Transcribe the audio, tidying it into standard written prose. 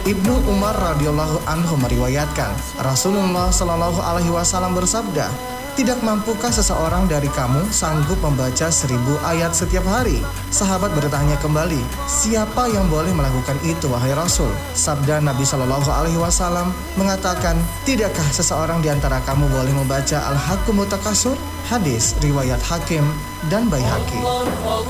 Ibnu Umar radhiyallahu anhu meriwayatkan, Rasulullah shallallahu alaihi wasallam bersabda, "Tidak mampukah seseorang dari kamu sanggup membaca 1000 ayat setiap hari?" Sahabat bertanya kembali, "Siapa yang boleh melakukan itu, wahai Rasul?" Sabda Nabi Shallallahu Alaihi Wasallam mengatakan, "Tidakkah seseorang di antara kamu boleh membaca Al-Hakumut Takasur?" Hadis riwayat Hakim dan Baihaqi.